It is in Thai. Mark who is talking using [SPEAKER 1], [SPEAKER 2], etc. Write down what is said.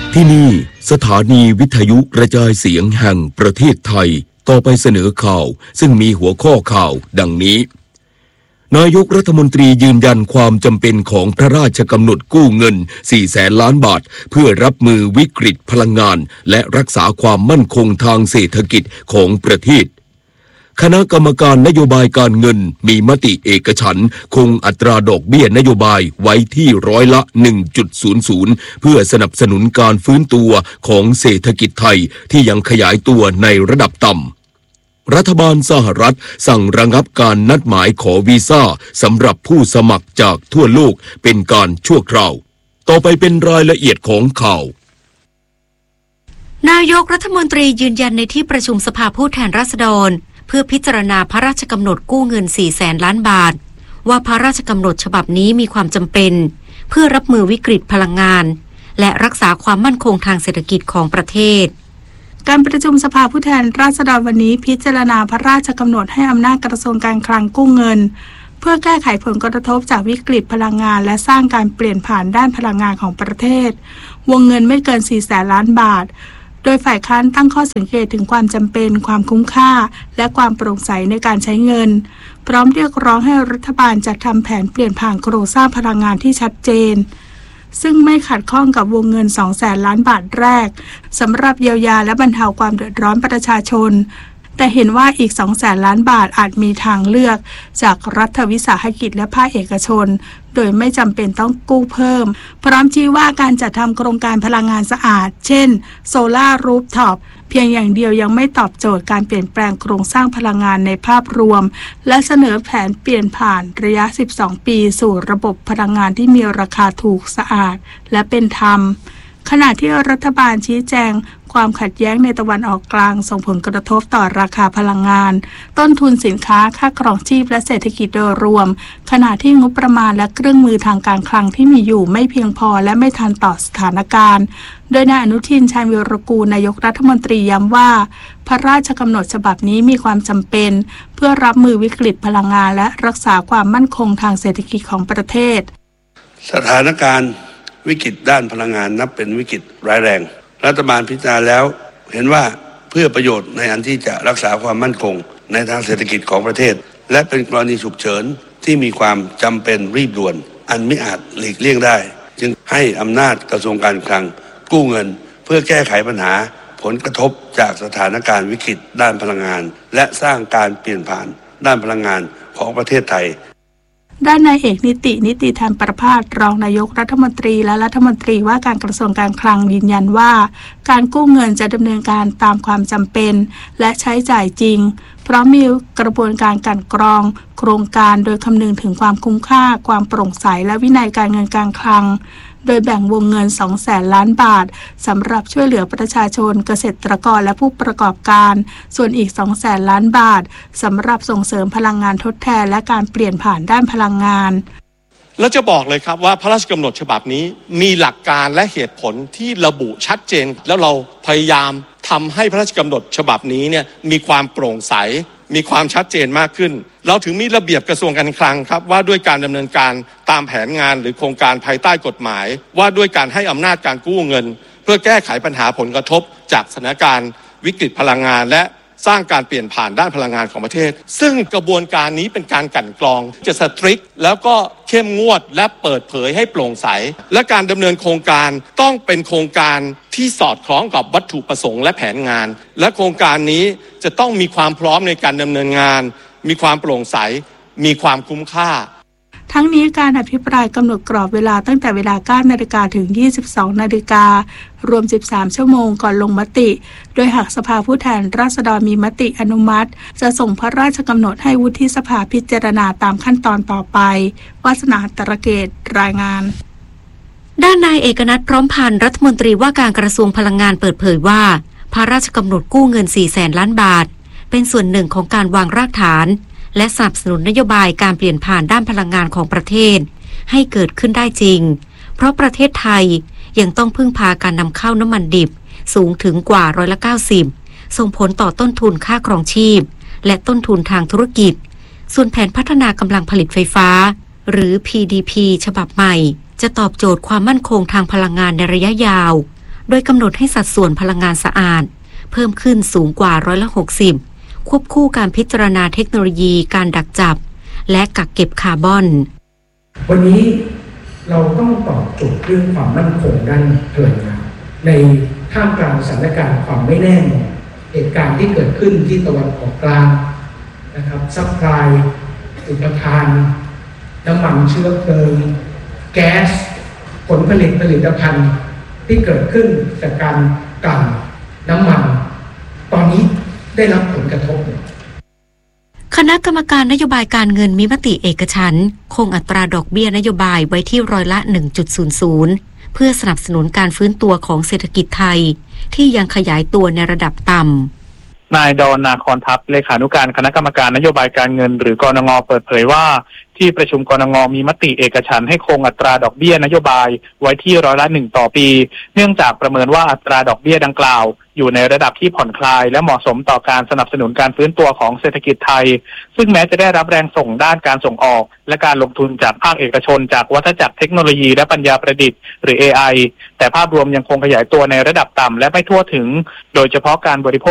[SPEAKER 1] ที่นี่สถานีวิทยุกระจายเสียงแห่งประเทศไทยต่อไปเสนอข่าวซึ่งมีหัวข้อข่าวดังนี้นายกรัฐมนตรียืนยันความจำเป็นของพระราชกำหนดกู้เงิน 400,000 ล้านบาทเพื่อรับมือวิกฤตพลังงานและรักษาความมั่นคงทางเศรษฐกิจของประเทศคณะกรรมการนโยบายการเงินมีมติเอกฉันท์คงอัตราดอกเบี้ยนโยบายไว้ที่100% เพื่อสนับสนุนการฟื้นตัวของเศรษฐกิจไทยที่ยังขยายตัวในระดับต่ำรัฐบาลสหรัฐสั่งระงับการนัดหมายขอวีซ่าสำหรับผู้สมัครจากทั่วโลกเป็นการชั่วคราวต่อไปเป็นรายละเอียดของข่าวน
[SPEAKER 2] ายกรัฐมนตรียืนยันในที่ประชุมสภาผู้แทนราษฎรเพื่อพิจารณาพระราชกำหนดกู้เงิน 400,000 ล้านบาทว่าพระราชกำหนดฉบับนี้มีความจำเป็นเพื่อรับมือวิกฤตพลังงานและรักษาความมั่นคงทางเศรษฐกิจของประเทศ
[SPEAKER 3] การประชุมสภาผู้แทนราษฎรวันนี้พิจารณาพระราชกำหนดให้อำนาจกระทรวงการคลังกู้เงินเพื่อแก้ไขผลกระทบจากวิกฤตพลังงานและสร้างการเปลี่ยนผ่านด้านพลังงานของประเทศวงเงินไม่เกิน 400,000 ล้านบาทโดยฝ่ายค้านตั้งข้อสังเกตถึงความจำเป็นความคุ้มค่าและความโปร่งใสในการใช้เงินพร้อมเรียกร้องให้รัฐบาลจัดทำแผนเปลี่ยนผ่านโครงสร้างพลังงานที่ชัดเจนซึ่งไม่ขัดข้องกับวงเงิน 200,000 ล้านบาทแรกสำหรับเยียวยาและบรรเทาความเดือดร้อนประชาชนแต่เห็นว่าอีก 200,000 ล้านบาทอาจมีทางเลือกจากรัฐวิสาหกิจและภาคเอกชนโดยไม่จำเป็นต้องกู้เพิ่มพร้อมชี้ว่าการจัดทำโครงการพลังงานสะอาดเช่นโซล่ารูฟท็อปเพียงอย่างเดียวยังไม่ตอบโจทย์การเปลี่ยนแปลงโครงสร้างพลังงานในภาพรวมและเสนอแผนเปลี่ยนผ่านระยะ 12 ปีสู่ระบบพลังงานที่มีราคาถูกสะอาดและเป็นธรรมขณะที่รัฐบาลชี้แจงความขัดแย้งในตะวันออกกลางส่งผลกระทบต่อราคาพลังงานต้นทุนสินค้าค่าครองชีพและเศรษฐกิจโดยรวมขณะที่งบประมาณและเครื่องมือทางการคลังที่มีอยู่ไม่เพียงพอและไม่ทันต่อสถานการณ์โดยนายอนุทินชาญวิรากูลนายกรัฐมนตรีย้ำว่าพระราชกำหนดฉบับนี้มีความจำเป็นเพื่อรับมือวิกฤตพลังงานและรักษาความมั่นคงทางเศรษฐกิจของประเทศ
[SPEAKER 4] สถานการณ์วิกฤตด้านพลังงานนับเป็นวิกฤตร้ายแรงรัฐบาลพิจารณาแล้วเห็นว่าเพื่อประโยชน์ในอันที่จะรักษาความมั่นคงในทางเศรษฐกิจของประเทศและเป็นกรณีฉุกเฉินที่มีความจำเป็นรีบด่วนอันไม่อาจหลีกเลี่ยงได้จึงให้อำนาจกระทรวงการคลังกู้เงินเพื่อแก้ไขปัญหาผลกระทบจากสถานการณ์วิกฤตด้านพลังงานและสร้างการเปลี่ยนผ่านด้านพลังงานของประเทศไทย
[SPEAKER 3] ด้านนายเอกนิติธรรมประภาสรองนายกรัฐมนตรีและรัฐมนตรีว่าการกระทรวงการคลังยืนยันว่าการกู้เงินจะดำเนินการตามความจำเป็นและใช้จ่ายจริงเพราะมีกระบวนการกลั่นกรองโครงการโดยคำนึงถึงความคุ้มค่าความโปร่งใสและวินัยการเงินการคลังโดยแบ่งวงเงิน 200,000 ล้านบาทสำหรับช่วยเหลือประชาชนเกษตรกรและผู้ประกอบการส่วนอีก 200,000 ล้านบาทสำหรับส่งเสริมพลังงานทดแทนและการเปลี่ยนผ่านด้านพลังงาน
[SPEAKER 5] และจะบอกเลยครับว่าพระราชกำหนดฉบับนี้มีหลักการและเหตุผลที่ระบุชัดเจนแล้วเราพยายามทำให้พระราชกำหนดฉบับนี้เนี่ยมีความโปร่งใสมีความชัดเจนมากขึ้นเราถึงมีระเบียบกระทรวงการคลังครับว่าด้วยการดำเนินการตามแผนงานหรือโครงการภายใต้กฎหมายว่าด้วยการให้อำนาจการกู้เงินเพื่อแก้ไขปัญหาผลกระทบจากสถานการณ์วิกฤตพลังงานและสร้างการเปลี่ยนผ่านด้านพลังงานของประเทศซึ่งกระบวนการนี้เป็นการกลั่นกรองจะสตริกแล้วก็เข้มงวดและเปิดเผยให้โปร่งใสและการดำเนินโครงการต้องเป็นโครงการที่สอดคล้องกับวัตถุประสงค์และแผนงานและโครงการนี้จะต้องมีความพร้อมในการดำเนินงานมีความโปร่งใสมีความคุ้มค่า
[SPEAKER 3] ทั้งนี้การอภิปรายกำหนดกรอบเวลาตั้งแต่เวลา 9 นาฬิกาถึง 22 นาฬิการวม 13 ชั่วโมงก่อนลงมติโดยหากสภาผู้แทนราษฎรมีมติอนุมัติจะส่งพระราชกำหนดให้วุฒิสภาพิจารณาตามขั้นตอนต่อไปวาสนาตระเกตรายงาน
[SPEAKER 2] ด้านนายเอกนัทพร้อมพันธ์รัฐมนตรีว่าการกระทรวงพลังงานเปิดเผยว่าพระราชกำหนดกู้เงิน 400,000 ล้านบาทเป็นส่วนหนึ่งของการวางรากฐานและสนับสนุนนโยบายการเปลี่ยนผ่านด้านพลังงานของประเทศให้เกิดขึ้นได้จริงเพราะประเทศไทยยังต้องพึ่งพาการนำเข้าน้ำมันดิบสูงถึงกว่า90%ส่งผลต่อต้นทุนค่าครองชีพและต้นทุนทางธุรกิจส่วนแผนพัฒนากำลังผลิตไฟฟ้าหรือ PDP ฉบับใหม่จะตอบโจทย์ความมั่นคงทางพลังงานในระยะยาวโดยกำหนดให้สัดส่วนพลังงานสะอาดเพิ่มขึ้นสูงกว่า60%ควบคู่การพิจารณาเทคโนโลยีการดักจับและกักเก็บคาร์บอน
[SPEAKER 6] วันนี้เราต้องตอบโจทย์เรื่องความมั่นคงด้านพลังงานในท่ามกลางสถานการณ์ความไม่แน่นอนเหตุการณ์ที่เกิดขึ้นที่ตะวันออกกลางนะครับซัพพลายอุปทานน้ำมันเชื้อเพลิงแก๊สผลผลิตภัณฑ์ที่เกิดขึ้นจากการกลั่นน้ำมันตอนนี้ได้รับผลกระทบ
[SPEAKER 2] คณะกรรมการนโยบายการเงินมีมติเอกฉันท์คงอัตราดอกเบี้ยนโยบายไว้ที่ร้อยละ 1.00 เพื่อสนับสนุนการฟื้นตัวของเศรษฐกิจไทยที่ยังขยายตัวในระดับต่ำ
[SPEAKER 7] นายดอนนาคอนทัพเลขานุการคณะกรรมการนโยบายการเงินหรือกนง.เปิดเผยว่าที่ประชุมกนง.มีมติเอกฉันท์ให้คงอัตราดอกเบี้ยนโยบายไว้ที่ร้อยละ 1 ต่อปีเนื่องจากประเมินว่าอัตราดอกเบี้ยดังกล่าวอยู่ในระดับที่ผ่อนคลายและเหมาะสมต่อการสนับสนุนการฟื้นตัวของเศรษฐกิจไทยซึ่งแม้จะได้รับแรงส่งด้านการส่งออกและการลงทุนจากภาคเอกชนจากวัฏจักรเทคโนโลยีและปัญญาประดิษฐ์หรือ AI แต่ภาพรวมยังคงขยายตัวในระดับต่ำและไม่ทั่วถึงโดยเฉพาะการบริโภค